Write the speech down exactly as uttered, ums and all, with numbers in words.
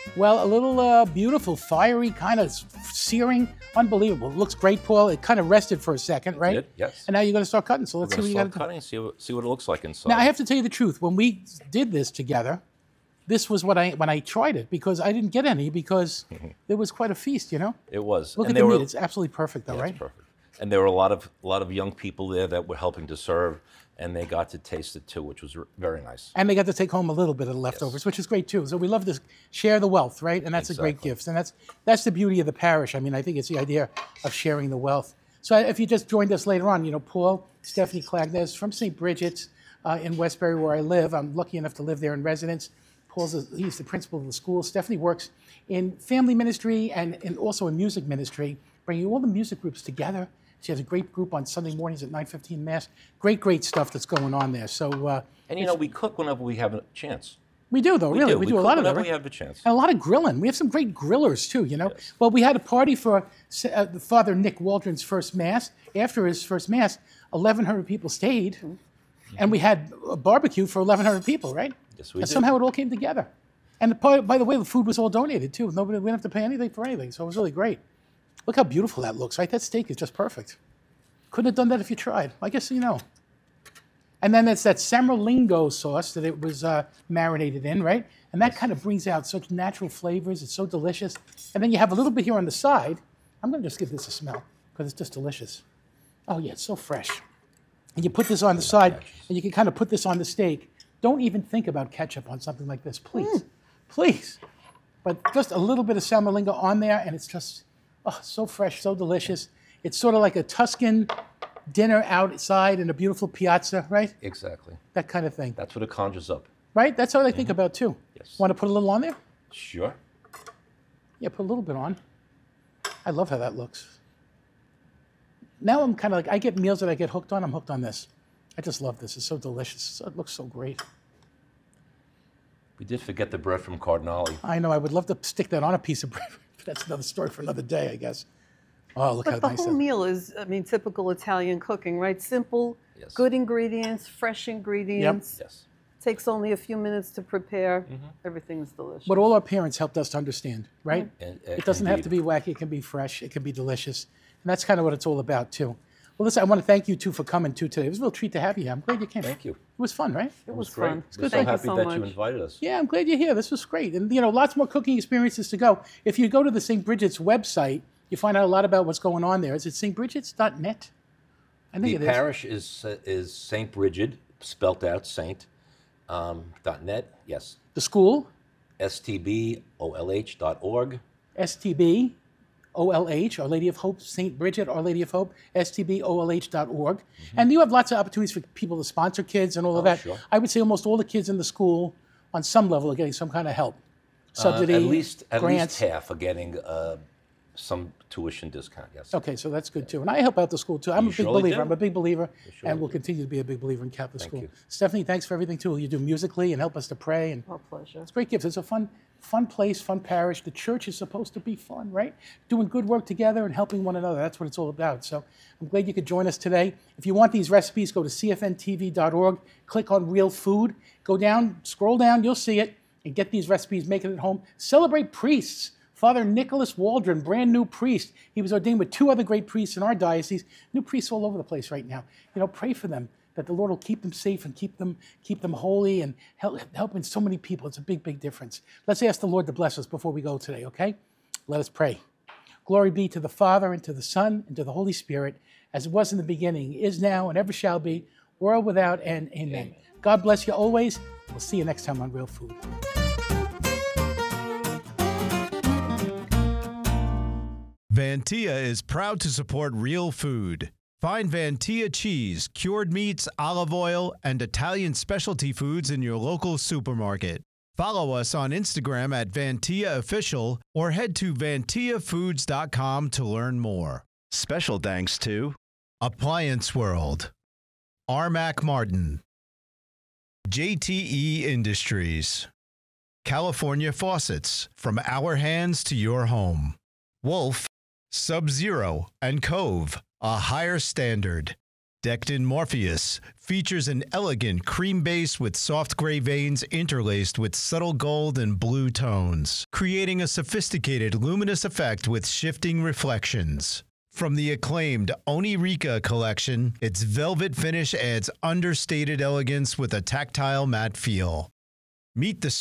Well, a little uh, beautiful, fiery, kind of searing, unbelievable. It looks great, Paul. It kind of rested for a second, right? It did, yes. And now you're going to start cutting. So let's We're see going what to you got start to do. cutting, see what, see what it looks like inside. Now I have to tell you the truth. When we did this together, this was what I when I tried it because I didn't get any because there was quite a feast, you know. It was. Look And at they the were- meat; it's absolutely perfect, though, Yeah, right? it's perfect. And there were a lot of a lot of young people there that were helping to serve, and they got to taste it too, which was r- very nice. And they got to take home a little bit of the leftovers, which is great too. So we love to share the wealth, right? And that's a great Exactly. gift. And that's that's the beauty of the parish. I mean, I think it's the idea of sharing the wealth. So if you just joined us later on, you know, Paul, Stephanie Clagnes from Saint Bridget's uh, in Westbury, where I live. I'm lucky enough to live there in residence. Paul's a, he's the principal of the school. Stephanie works in family ministry and, and also in music ministry, bringing all the music groups together. She has a great group on Sunday mornings at nine fifteen Mass. Great, great stuff that's going on there. So uh, And you know, we cook whenever we have a chance. we do, though, We really. do. We We do a cook lot of it. whenever right? we have a chance. And a lot of grilling. We have some great grillers, too, you know. Yes. Well, we had a party for uh, the Father Nick Waldron's first Mass. After his first Mass, eleven hundred people stayed. And we had a barbecue for eleven hundred people, right? Yes, we and did. somehow it all came together. And by, by the way, the food was all donated, too. Nobody, we didn't have to pay anything for anything. So it was really great. Look how beautiful that looks, right? That steak is just perfect. Couldn't have done that if you tried. I guess you know. And then it's that Samalingo sauce that it was uh, marinated in, right? And that kind of brings out such natural flavors. It's so delicious. And then you have a little bit here on the side. I'm going to just give this a smell because it's just delicious. Oh, yeah, it's so fresh. And you put this on the side, and you can kind of put this on the steak. Don't even think about ketchup on something like this, please. Please. But just a little bit of Samalingo on there, and it's just oh, so fresh, so delicious. It's sort of like a Tuscan dinner outside in a beautiful piazza, right? Exactly. That kind of thing, That's what it conjures up. right? That's what I think about too. Yes. Want to put a little on there? Sure. Yeah, put a little bit on. I love how that looks. Now I'm kind of like, I get meals that I get hooked on. I'm hooked on this. I just love this. It's so delicious. It looks so great. We did forget the bread from Cardinale. I know. I would love to stick that on a piece of bread. But that's another story for another day, I guess. Oh, look But how the nice whole that meal is, I mean, typical Italian cooking, right? Simple, Yes. good ingredients, fresh ingredients. Yes. Takes only a few minutes to prepare. Mm-hmm. Everything's delicious. But all our parents helped us to understand, right? And, uh, It doesn't have to be wacky. It can be fresh. It can be delicious. And that's kind of what it's all about, too. Well, listen, I want to thank you, too, for coming, too, today. It was a real treat to have you here. I'm glad you came. Thank you. It was fun, right? it It was, was great. fun. We're so Thank happy you so that much. you invited us. Yeah, I'm glad you're here. This was great. And, you know, lots more cooking experiences to go. If you go to the Saint Bridget's website, you find out a lot about what's going on there. Is it st bridgets dot net? I think The it is. parish is uh, is Saint Bridget, spelt out Saint, um, dot net. Yes. The school, S T B O L H dot org. S T B O L H, Our Lady of Hope, Saint Bridget, Our Lady of Hope, S T B O L H dot org. And you have lots of opportunities for people to sponsor kids and all of Oh, that. sure. I would say almost all the kids in the school, on some level, are getting some kind of help. Subsidy, Uh, at least at grants. least half are getting uh, some tuition discount. Yes. Okay, so that's good too. And I help out the school too. I'm You a big surely believer. do. I'm a big believer surely and will do. continue to be a big believer in Catholic Thank school. you. Stephanie, thanks for everything too. You do musically and help us to pray. And Our pleasure. it's great gifts. It's a fun, fun place, fun parish. The church is supposed to be fun, right? Doing good work together and helping one another. That's what it's all about. So I'm glad you could join us today. If you want these recipes, go to c f n t v dot org, click on Real Food, go down, scroll down, you'll see it, and get these recipes, make it at home. Celebrate priests. Father Nicholas Waldron, brand new priest. He was ordained with two other great priests in our diocese. New priests all over the place right now. You know, pray for them, that the Lord will keep them safe and keep them keep them holy and help, helping so many people. It's a big, big difference. Let's ask the Lord to bless us before we go today, okay? Let us pray. Glory be to the Father, and to the Son, and to the Holy Spirit, as it was in the beginning, is now, and ever shall be, world without end. Amen. God bless you always. We'll see you next time on Real Food. Vantia is proud to support Real Food. Find Vantia cheese, cured meats, olive oil, and Italian specialty foods in your local supermarket. Follow us on Instagram at Vantia Official or head to vantia foods dot com to learn more. Special thanks to Appliance World, Armac Martin, J T E Industries, California Faucets, from our hands to your home, Wolf, Sub-Zero, and Cove, a higher standard. Decked in Morpheus features an elegant cream base with soft gray veins interlaced with subtle gold and blue tones, creating a sophisticated luminous effect with shifting reflections. From the acclaimed Onirika collection, its velvet finish adds understated elegance with a tactile matte feel. Meet the